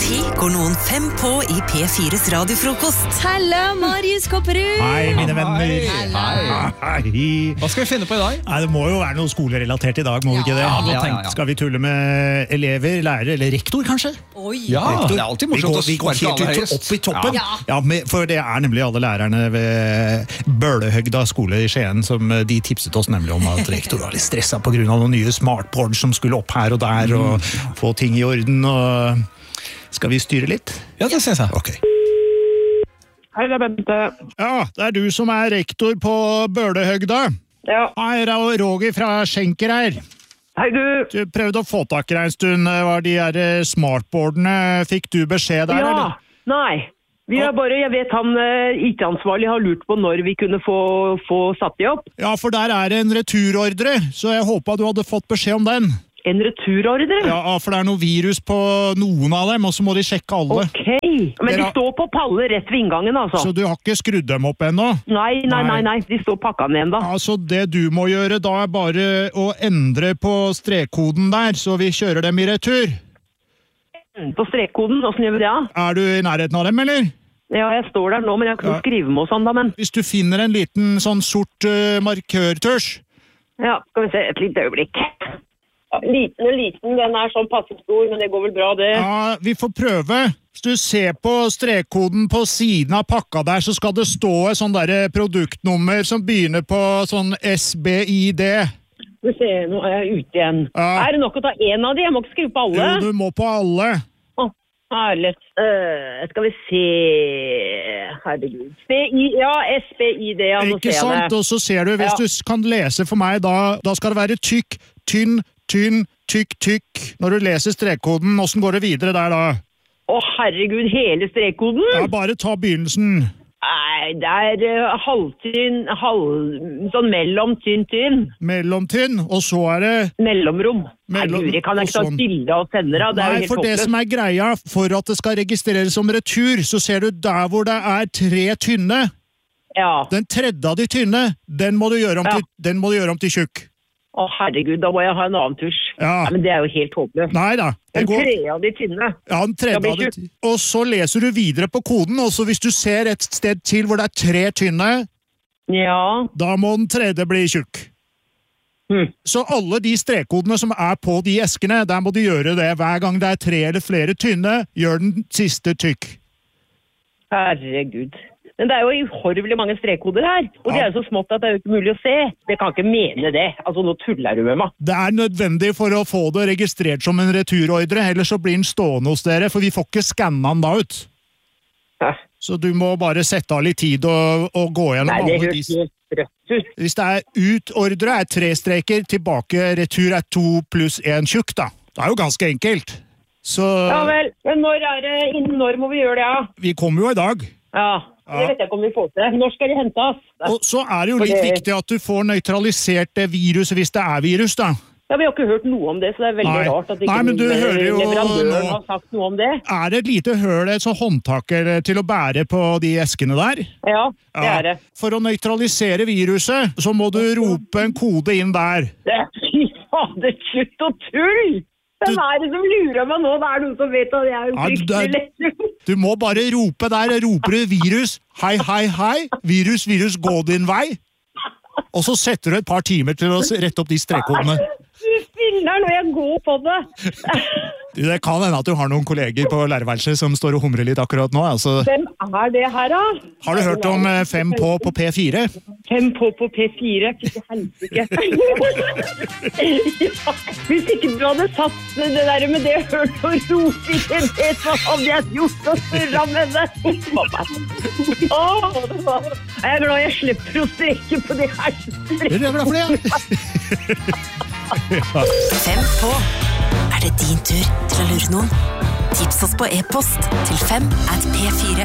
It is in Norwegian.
10 går noen 5 på i P4s radiofrokost. Hallo, Marius Kopperud! Hei, mine venner. Hei. Hva skal vi finne på i dag? Nei, det må jo være noe skolerelatert i dag, må vi ikke det? Ja. Skal vi tulle med elever, lærere, eller rektor kanskje? Oi! Ja, Rektor. det er alltid morsomt Vi går helt opp i toppen. Ja. For det er nemlig alle lærerne ved Bølehøgda skole i Skien som de tipset oss nemlig om at rektor var litt stresset på grunn av noen nye smartboards som skulle opp her og der og få ting i orden. Og skal vi styre litt? Ja, det synes jeg. Ok. Hei, det er Bente. Ja, det er du som er rektor på Bølehøgda. Ja. Hei, det er Roger fra Schenker her. Hei, du. Du prøvde å få tak i deg en stund. Var de her smartboardene, fikk du beskjed der, Ja. eller? Nei. Jeg vet han IT-ansvarlig har lurt på når vi kunne få satt de opp. Ja, for der er det en returordre, så jeg håpet du hadde fått beskjed om den. En returordre? Ja, for det er noe virus på noen av dem, og så må de sjekke alle. Ok. Men de står på paller rett ved inngangen, altså. Så du har ikke skrudd dem opp ennå? Nei. De står pakka ned enda. Altså, det du må gjøre da er bare å endre på strekkoden der, så vi kjører dem i retur. På strekkoden, hvordan gjør vi det? Er du i nærheten av dem, eller? Ja, jeg står der nå, men jeg kan skrive med oss sånn da, men... Hvis du finner en liten sånn sort markørtørs. Ja, skal vi se, et lite øyeblikk. Ja, liten, den er sånn passe stor, men det går vel bra, det. Ja, vi får prøve. Hvis du ser på strekkoden på siden av pakka der, så skal det stå et sånn der produktnummer som begynner på sånn SBID. Vi ser, nå er jeg ute igjen. Ja. Er det nok å ta en av de? Jeg må ikke skrive på alle. Jo, du må på alle. Herlig. Skal vi se... Herregud. SBID, ja, nå Ikke ser jeg sant? det. Og så ser du, hvis du kan lese for meg, da skal det være tykk, tynn, tykk. Når du leser strekkoden, hvordan går det videre der da? Herregud, hele strekkoden? Ja, bare ta begynnelsen. Nei, det er halvtynn, sånn mellom-tynn. Mellomtynn, og så er det... Mellomrom. Nei, Guri, kan jeg ikke ta et bilde og sende det? Det er jo Nei, helt for det håpløst. som er greia, for at det skal registreres som retur, så ser du der hvor det er 3 tynne. Ja. Den tredje av de tynne, den må du gjøre om til tjukk. Herregud, da må jeg ha en annen tusj. Ja. Nei, men det er jo helt håpløst. Nei da. Den 3 av de tynne. Ja, den tredje av de. Og så leser du videre på koden, og så hvis du ser et sted til hvor det er 3 tynne, Ja. da må den tredje bli tjukk. Så alle de strekkodene som er på de eskene, der må du gjøre det. Hver gang det er 3 eller flere tynne, gjør den siste tykk. Herregud. Men det er jo uhorvelig mange strekkoder her, og det er jo så smått at det er jo ikke mulig å se. Det kan ikke mene det. Altså, nå tuller du med meg. Det er nødvendig for å få det registrert som en returordre, ellers så blir den stående hos dere, for vi får ikke skanne den da ut. Hæ? Så du må bare sette av litt tid og gå gjennom Nei, det alle høres helt rødt ut. Hvis det er ut-ordre er 3 streker, tilbake retur er 2 pluss 1 tjukk da. Det er jo ganske enkelt. Så Ja vel, men når må vi gjøre det, ja? vi kommer jo i dag. Ja, det vet jeg ikke om vi får til. Når skal de hentes? Og så er det jo litt viktig at du får nøytralisert det viruset hvis det er virus da. Ja, vi har ikke hørt noe om det, så det er veldig rart at ikke men du hører jo leverandøren har sagt noe om det. Er det et lite høl, et sånt håndtak til å bære på de eskene der? Ja, det er det. For å nøytralisere viruset, så må du rope en kode inn der. Fy fader, slutt og tull! Hvem er det som lurer meg nå? Det er noen som vet at jeg er jo fryktelig lett. Du må bare rope der, roper du virus, hei, virus, gå din vei. Og så setter du et par timer til å rette opp de strekkodene. Du spiller når jeg går på det. Det kan hende at du har noen kolleger på lærerværelset som står og humrer litt akkurat nå. Altså. Hvem er det her da? Har du hørt om 5 på P4? 5 på P4? Ikke helsike. Ja, hvis ikke du hadde satt det der med det hørt og rope ikke det, så hadde jeg gjort og surret med det. Jeg er glad jeg slipper å strekke på de her. Jeg er glad for det, ja. 5 på. Er det din tur til å lure noen? Tips oss på e-post til 5@p4.no.